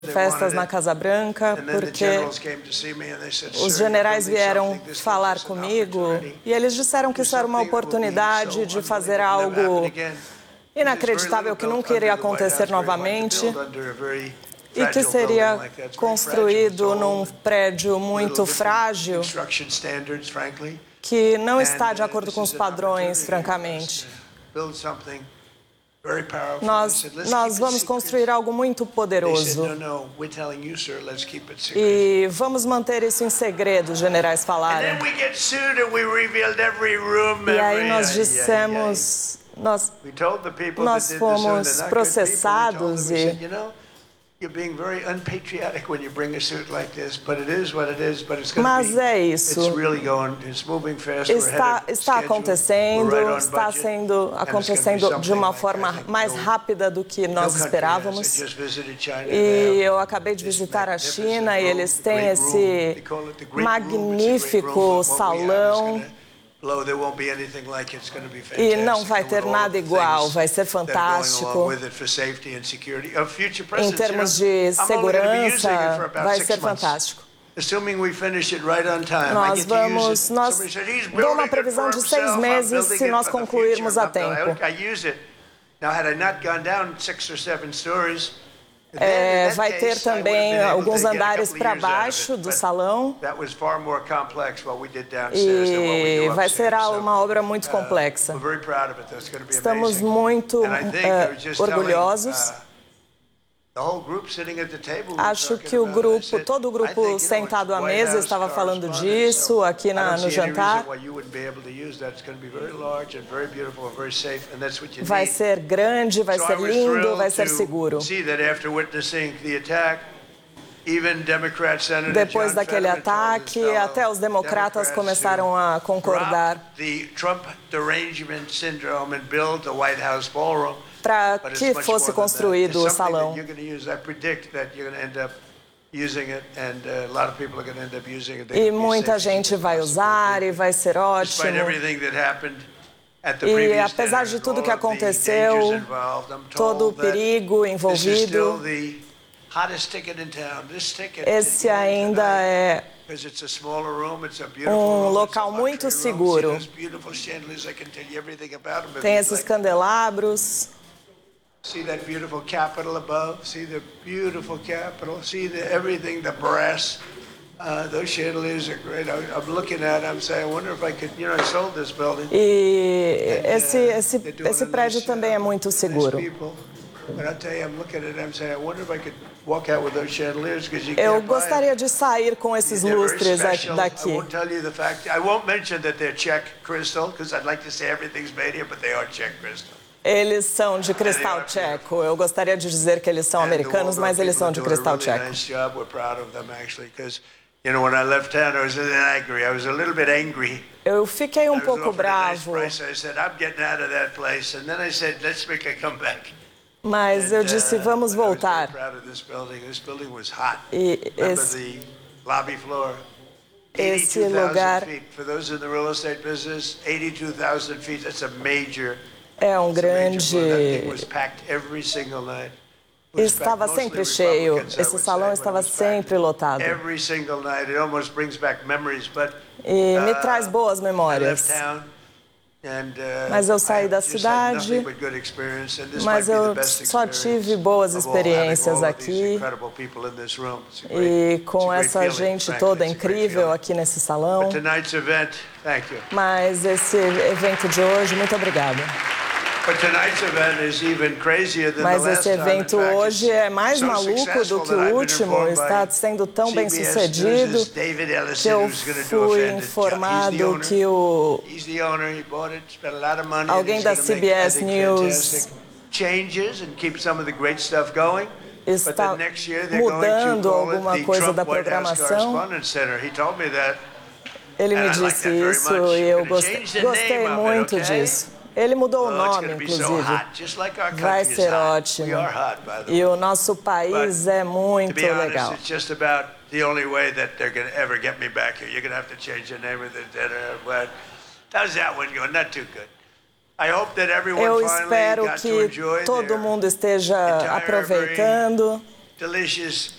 festas na Casa Branca, porque os generais vieram falar comigo e eles disseram que isso era uma oportunidade de fazer algo inacreditável que nunca iria acontecer novamente e que seria construído num prédio muito frágil que não está de acordo com os padrões, francamente. Nós vamos construir algo muito poderoso. E vamos manter isso em segredo, os generais falaram. E aí nós dissemos, nós fomos processados e mas é isso. Está acontecendo de uma forma mais rápida do que nós esperávamos. E eu acabei de visitar a China e eles têm esse magnífico salão. E não vai ter nada igual, vai ser fantástico. Em termos de segurança, vai ser fantástico. Nós dou uma previsão de 6 meses se nós concluirmos a tempo. Vai ter também alguns andares para baixo do salão e vai ser uma obra muito complexa. Estamos muito orgulhosos. Acho que todo o grupo sentado à mesa estava falando disso aqui no jantar. Vai ser grande, vai ser lindo, vai ser seguro. Depois daquele ataque, até os democratas começaram a concordar para que fosse construído o salão. E muita gente vai usar e vai ser ótimo. E apesar de tudo que aconteceu, todo o perigo envolvido, esse ainda é um local muito seguro. Tem esses candelabros. See that beautiful Capitol above? See the beautiful Capitol? See everything, the brass. Those chandeliers are great. I'm looking at it, I'm saying, I wonder if I could, I sold this building. E esse prédio também é muito seguro. Eu gostaria de sair com esses lustres daqui. I won't mention that they're Czech crystal, because I'd like to say everything's made here, but they are Czech crystal. Eles são de cristal tcheco. Eu gostaria de dizer que eles são americanos, mas eles são de cristal tcheco. Eu fiquei um pouco bravo. Mas eu disse, vamos voltar. E esse lugar é um grande... Estava sempre cheio. Esse salão estava sempre lotado. E me traz boas memórias. Mas eu saí da cidade, mas eu só tive boas experiências aqui. E com essa gente toda incrível aqui nesse salão. Mas esse evento de hoje, muito obrigada. Mas esse evento hoje é mais maluco do que o último, está sendo tão bem sucedido que eu fui informado que alguém da CBS News está mudando alguma coisa da programação. Ele me disse isso e eu gostei muito disso. Ele mudou o nome, inclusive. Vai ser ótimo. E o nosso país é muito legal. Eu espero que todo mundo esteja aproveitando. delicious